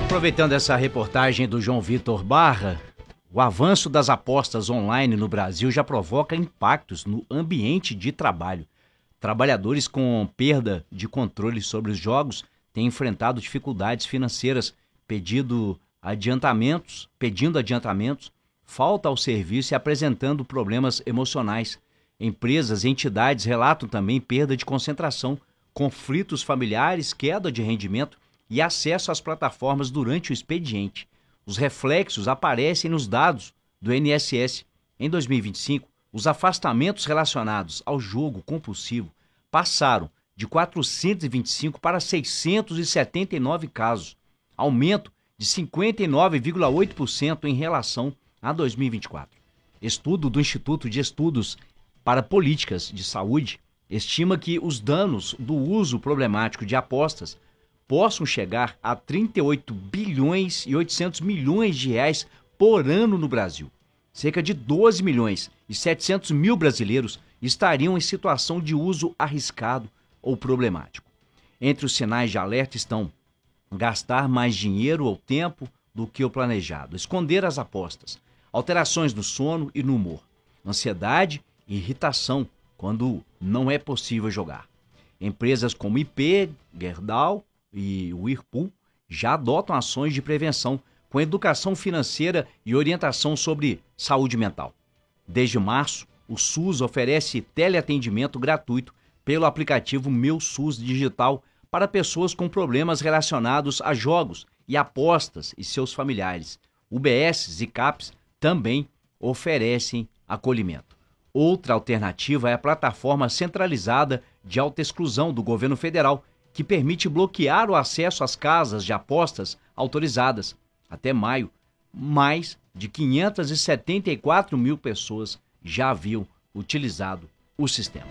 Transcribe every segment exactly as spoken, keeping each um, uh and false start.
Aproveitando essa reportagem do João Vitor Barra, o avanço das apostas online no Brasil já provoca impactos no ambiente de trabalho. Trabalhadores com perda de controle sobre os jogos têm enfrentado dificuldades financeiras, pedindo adiantamentos, pedindo adiantamentos, falta ao serviço e apresentando problemas emocionais. Empresas e entidades relatam também perda de concentração, conflitos familiares, queda de rendimento e acesso às plataformas durante o expediente. Os reflexos aparecem nos dados do I N S S. Em dois mil e vinte e cinco, os afastamentos relacionados ao jogo compulsivo passaram de quatrocentos e vinte e cinco para seiscentos e setenta e nove casos, aumento de cinquenta e nove vírgula oito por cento em relação a dois mil e vinte e quatro. Estudo do Instituto de Estudos para Políticas de Saúde estima que os danos do uso problemático de apostas possam chegar a trinta e oito bilhões e oitocentos milhões de reais por ano no Brasil. Cerca de doze milhões e setecentos mil brasileiros estariam em situação de uso arriscado ou problemático. Entre os sinais de alerta estão gastar mais dinheiro ou tempo do que o planejado, esconder as apostas, alterações no sono e no humor, ansiedade e irritação quando não é possível jogar. Empresas como I P, Gerdau e o Whirlpool já adotam ações de prevenção com educação financeira e orientação sobre saúde mental. Desde março, o SUS oferece teleatendimento gratuito pelo aplicativo Meu SUS Digital para pessoas com problemas relacionados a jogos e apostas e seus familiares. U B S e CAPs também oferecem acolhimento. Outra alternativa é a plataforma centralizada de autoexclusão do governo federal, que permite bloquear o acesso às casas de apostas autorizadas. Até maio, mais de quinhentas e setenta e quatro mil pessoas já haviam utilizado o sistema.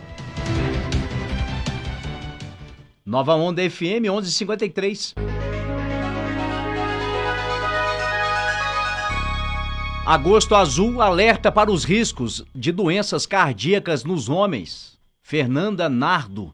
Nova Onda F M onze e cinquenta e três. Agosto Azul alerta para os riscos de doenças cardíacas nos homens. Fernanda Nardo.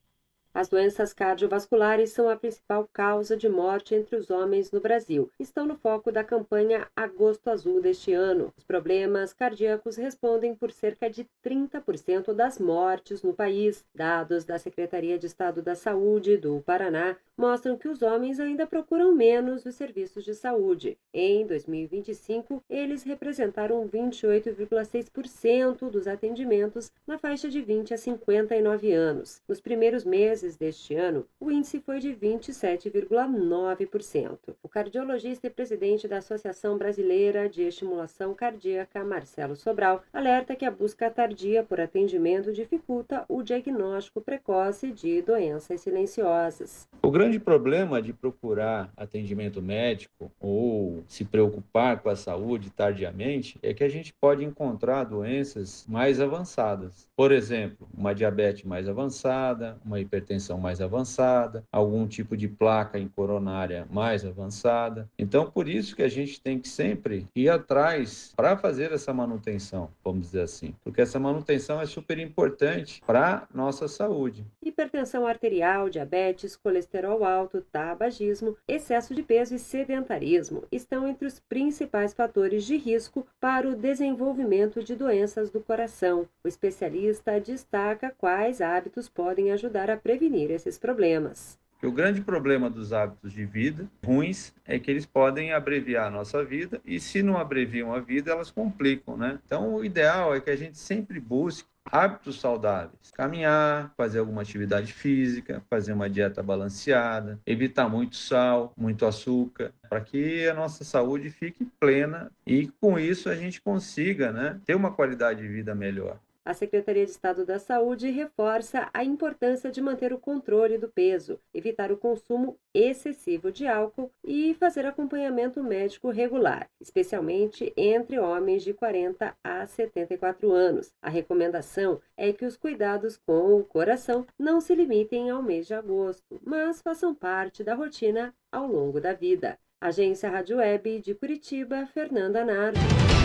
As doenças cardiovasculares são a principal causa de morte entre os homens no Brasil. Estão no foco da campanha Agosto Azul deste ano. Os problemas cardíacos respondem por cerca de trinta por cento das mortes no país. Dados da Secretaria de Estado da Saúde do Paraná mostram que os homens ainda procuram menos os serviços de saúde. Em dois mil e vinte e cinco, eles representaram vinte e oito vírgula seis por cento dos atendimentos na faixa de vinte a cinquenta e nove anos. Nos primeiros meses deste ano, o índice foi de vinte e sete vírgula nove por cento. O cardiologista e presidente da Associação Brasileira de Estimulação Cardíaca, Marcelo Sobral, alerta que a busca tardia por atendimento dificulta o diagnóstico precoce de doenças silenciosas. O grande problema de procurar atendimento médico ou se preocupar com a saúde tardiamente é que a gente pode encontrar doenças mais avançadas. Por exemplo, uma diabetes mais avançada, uma hipertensão mais avançada, algum tipo de placa em coronária mais avançada. Então, por isso que a gente tem que sempre ir atrás para fazer essa manutenção, vamos dizer assim, porque essa manutenção é super importante para a nossa saúde. Hipertensão arterial, diabetes, colesterol alto, tabagismo, excesso de peso e sedentarismo estão entre os principais fatores de risco para o desenvolvimento de doenças do coração. O especialista destaca quais hábitos podem ajudar a prevenir esses problemas. O grande problema dos hábitos de vida ruins é que eles podem abreviar a nossa vida e, se não abreviam a vida, elas complicam, né? Então, o ideal é que a gente sempre busque hábitos saudáveis. Caminhar, fazer alguma atividade física, fazer uma dieta balanceada, evitar muito sal, muito açúcar, para que a nossa saúde fique plena e, com isso, a gente consiga, né, ter uma qualidade de vida melhor. A Secretaria de Estado da Saúde reforça a importância de manter o controle do peso, evitar o consumo excessivo de álcool e fazer acompanhamento médico regular, especialmente entre homens de quarenta a setenta e quatro anos. A recomendação é que os cuidados com o coração não se limitem ao mês de agosto, mas façam parte da rotina ao longo da vida. Agência Rádio Web de Curitiba, Fernanda Nardo.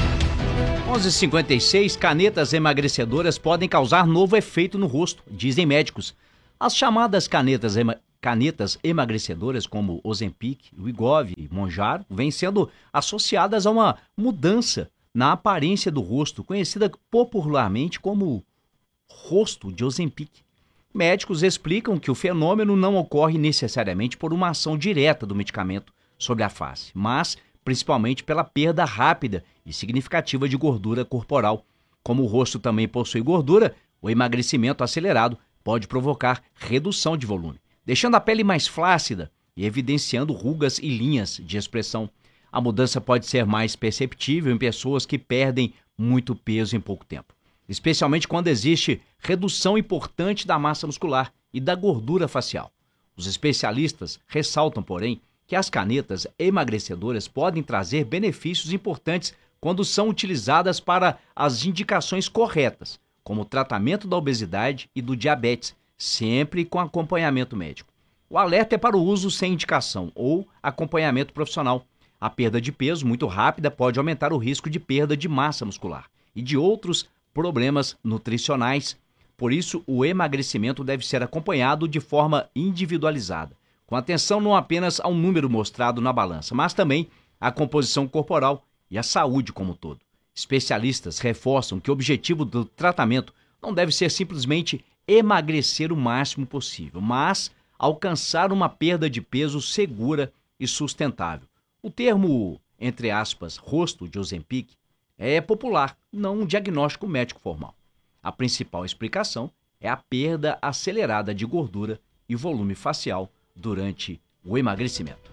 onze e cinquenta e seis, canetas emagrecedoras podem causar novo efeito no rosto, dizem médicos. As chamadas canetas, ema... canetas emagrecedoras como Ozempic, Wegovy e Mounjaro vêm sendo associadas a uma mudança na aparência do rosto, conhecida popularmente como rosto de Ozempic. Médicos explicam que o fenômeno não ocorre necessariamente por uma ação direta do medicamento sobre a face, mas principalmente pela perda rápida e significativa de gordura corporal. Como o rosto também possui gordura, o emagrecimento acelerado pode provocar redução de volume, deixando a pele mais flácida e evidenciando rugas e linhas de expressão. A mudança pode ser mais perceptível em pessoas que perdem muito peso em pouco tempo, especialmente quando existe redução importante da massa muscular e da gordura facial. Os especialistas ressaltam, porém, que as canetas emagrecedoras podem trazer benefícios importantes quando são utilizadas para as indicações corretas, como o tratamento da obesidade e do diabetes, sempre com acompanhamento médico. O alerta é para o uso sem indicação ou acompanhamento profissional. A perda de peso muito rápida pode aumentar o risco de perda de massa muscular e de outros problemas nutricionais. Por isso, o emagrecimento deve ser acompanhado de forma individualizada, com atenção não apenas ao número mostrado na balança, mas também à composição corporal e à saúde como um todo. Especialistas reforçam que o objetivo do tratamento não deve ser simplesmente emagrecer o máximo possível, mas alcançar uma perda de peso segura e sustentável. O termo, entre aspas, rosto de Ozempic, é popular, não um diagnóstico médico formal. A principal explicação é a perda acelerada de gordura e volume facial durante o emagrecimento.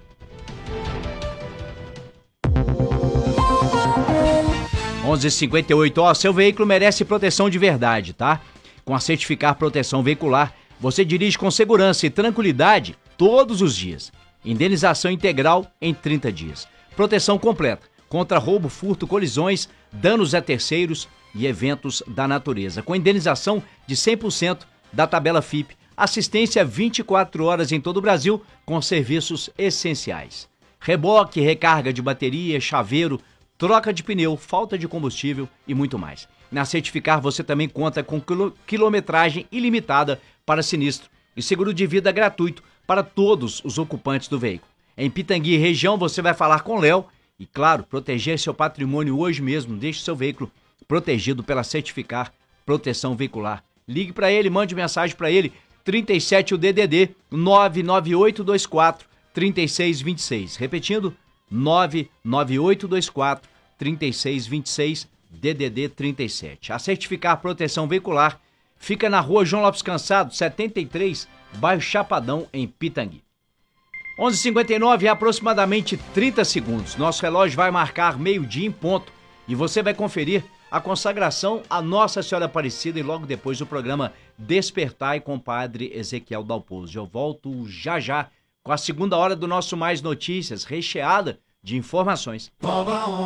onze e cinquenta e oito, ó, seu veículo merece proteção de verdade, tá? Com a Certificar Proteção Veicular, você dirige com segurança e tranquilidade todos os dias. Indenização integral em trinta dias. Proteção completa contra roubo, furto, colisões, danos a terceiros e eventos da natureza. Com indenização de cem por cento da tabela F I P. Assistência vinte e quatro horas em todo o Brasil com serviços essenciais. Reboque, recarga de bateria, chaveiro, troca de pneu, falta de combustível e muito mais. Na Certificar você também conta com quilometragem ilimitada para sinistro e seguro de vida gratuito para todos os ocupantes do veículo. Em Pitangui e região você vai falar com o Léo e, claro, proteger seu patrimônio hoje mesmo. Deixe seu veículo protegido pela Certificar Proteção Veicular. Ligue para ele, mande mensagem para ele, trinta e sete o D D D nove nove oito dois quatro três seis dois seis. Repetindo, nove nove oito dois quatro três seis dois seis, D D D trinta e sete. A Certificar Proteção Veicular fica na rua João Lopes Cansado, setenta e três, bairro Chapadão, em Pitangui. onze e cinquenta e nove, aproximadamente trinta segundos. Nosso relógio vai marcar meio-dia em ponto e você vai conferir a consagração à Nossa Senhora Aparecida e logo depois o programa Despertai com o Padre Ezequiel Dalpozo. Eu volto já já com a segunda hora do nosso Mais Notícias, recheada de informações.